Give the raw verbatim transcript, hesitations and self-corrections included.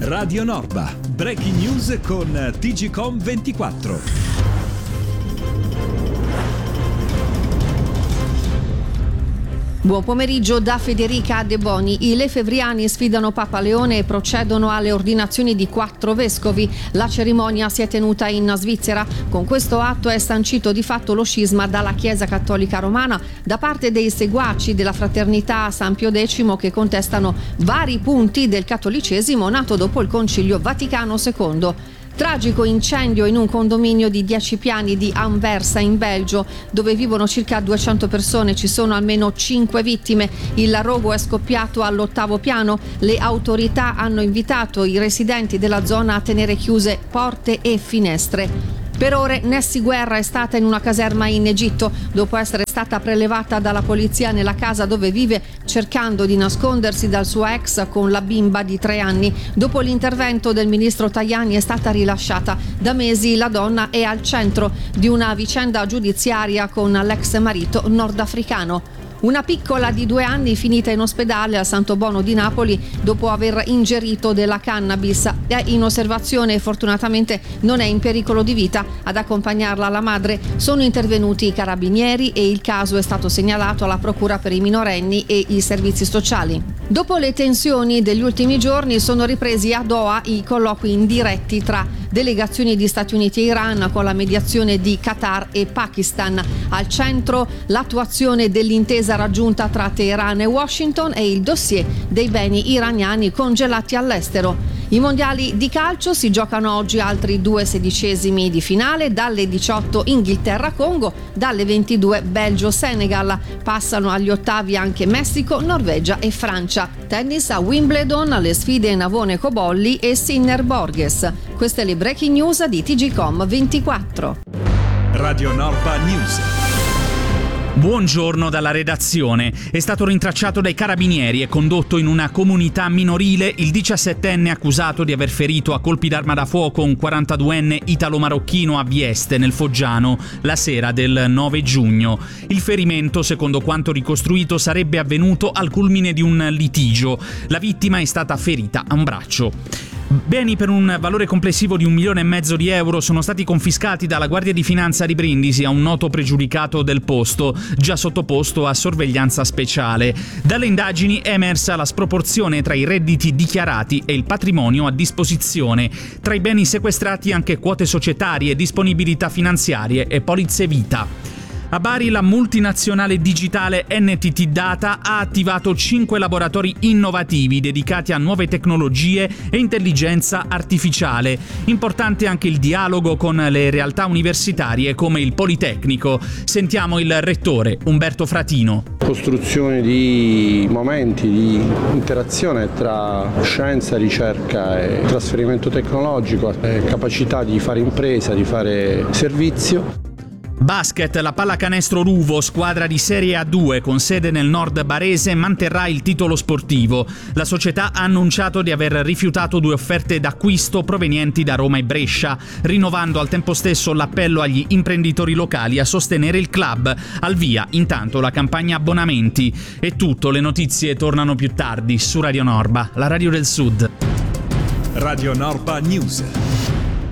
Radio Norba, breaking news con T G C O M ventiquattro. Buon pomeriggio da Federica De Boni. I lefevriani sfidano Papa Leone e procedono alle ordinazioni di quattro vescovi. La cerimonia si è tenuta in Svizzera. Con questo atto è sancito di fatto lo scisma dalla Chiesa Cattolica Romana da parte dei seguaci della Fraternità San Pio X, che contestano vari punti del cattolicesimo nato dopo il Concilio Vaticano secondo. Tragico incendio in un condominio di dieci piani di Anversa in Belgio, dove vivono circa duecento persone. Ci sono almeno cinque vittime. Il rogo è scoppiato all'ottavo piano. Le autorità hanno invitato i residenti della zona a tenere chiuse porte e finestre. Per ore Nessi Guerra è stata in una caserma in Egitto dopo essere stata prelevata dalla polizia nella casa dove vive, cercando di nascondersi dal suo ex con la bimba di tre anni. Dopo l'intervento del ministro Tajani è stata rilasciata. Da mesi la donna è al centro di una vicenda giudiziaria con l'ex marito nordafricano. Una piccola di due anni finita in ospedale al Santo Bono di Napoli dopo aver ingerito della cannabis. È in osservazione e fortunatamente non è in pericolo di vita. Ad accompagnarla la madre sono intervenuti i carabinieri e il caso è stato segnalato alla Procura per i minorenni e i servizi sociali. Dopo le tensioni degli ultimi giorni sono ripresi a Doha i colloqui indiretti tra delegazioni di Stati Uniti e Iran con la mediazione di Qatar e Pakistan. Al centro l'attuazione dell'intesa raggiunta tra Teheran e Washington e il dossier dei beni iraniani congelati all'estero. I mondiali di calcio si giocano oggi altri due sedicesimi di finale, dalle diciotto Inghilterra-Congo, dalle ventidue Belgio-Senegal. Passano agli ottavi anche Messico, Norvegia e Francia. Tennis a Wimbledon, le sfide Navone Cobolli e Sinner Borges. Queste le breaking news di T G C O M ventiquattro. Radio Norba News. Buongiorno dalla redazione. È stato rintracciato dai carabinieri e condotto in una comunità minorile il diciassettenne accusato di aver ferito a colpi d'arma da fuoco un quarantaduenne italo-marocchino a Vieste, nel Foggiano, la sera del nove giugno. Il ferimento, secondo quanto ricostruito, sarebbe avvenuto al culmine di un litigio. La vittima è stata ferita a un braccio. Beni per un valore complessivo di un milione e mezzo di euro sono stati confiscati dalla Guardia di Finanza di Brindisi a un noto pregiudicato del posto, già sottoposto a sorveglianza speciale. Dalle indagini è emersa la sproporzione tra i redditi dichiarati e il patrimonio a disposizione. Tra i beni sequestrati anche quote societarie, disponibilità finanziarie e polizze vita. A Bari la multinazionale digitale N T T Data ha attivato cinque laboratori innovativi dedicati a nuove tecnologie e intelligenza artificiale. Importante anche il dialogo con le realtà universitarie come il Politecnico. Sentiamo il rettore Umberto Fratino. Costruzione di momenti di interazione tra scienza, ricerca e trasferimento tecnologico, capacità di fare impresa, di fare servizio. Basket, la pallacanestro Ruvo, squadra di Serie A due con sede nel nord barese, manterrà il titolo sportivo. La società ha annunciato di aver rifiutato due offerte d'acquisto provenienti da Roma e Brescia, rinnovando al tempo stesso l'appello agli imprenditori locali a sostenere il club. Al via, intanto, la campagna abbonamenti. È tutto, le notizie tornano più tardi su Radio Norba, la radio del Sud. Radio Norba News.